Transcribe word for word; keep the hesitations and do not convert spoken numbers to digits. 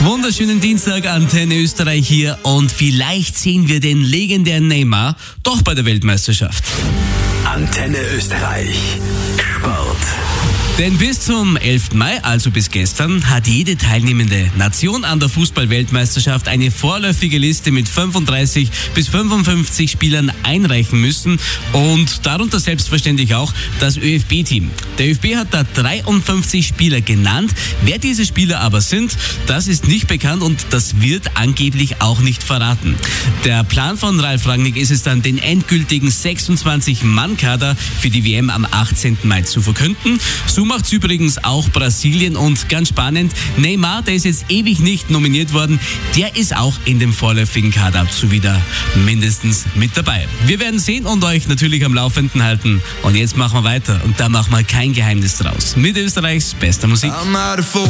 Wunderschönen Dienstag, Antenne Österreich hier und vielleicht sehen wir den legendären Neymar doch bei der Weltmeisterschaft. Antenne Österreich Sport. Denn bis zum elften Mai, also bis gestern, hat jede teilnehmende Nation an der Fußball-Weltmeisterschaft eine vorläufige Liste mit fünfunddreißig bis fünfundfünfzig Spielern einreichen müssen und darunter selbstverständlich auch das Ö F B-Team. Der Ö F B hat da dreiundfünfzig Spieler genannt. Wer diese Spieler aber sind, das ist nicht bekannt und das wird angeblich auch nicht verraten. Der Plan von Ralf Rangnick ist es dann, den endgültigen sechsundzwanzig-Mann-Kader für die W M am achtzehnten Mai zu verkünden. So macht's übrigens auch Brasilien und ganz spannend, Neymar, der ist jetzt ewig nicht nominiert worden, der ist auch in dem vorläufigen Kader so wieder mindestens mit dabei. Wir werden sehen und euch natürlich am Laufenden halten. Und jetzt machen wir weiter und da machen wir kein Geheimnis draus. Mit Österreichs bester Musik.